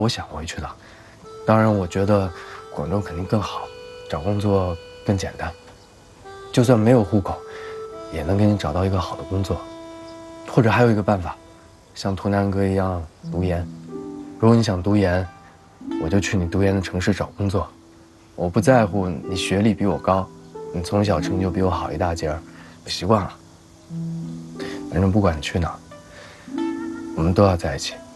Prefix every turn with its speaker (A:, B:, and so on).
A: 我想回去的。当然，我觉得广州肯定更好，找工作更简单。就算没有户口，也能给你找到一个好的工作。或者还有一个办法，像图南哥一样读研。如果你想读研，我就去你读研的城市找工作。我不在乎你学历比我高，你从小成就比我好一大截儿，我习惯了。反正不管你去哪儿，我们都要在一起。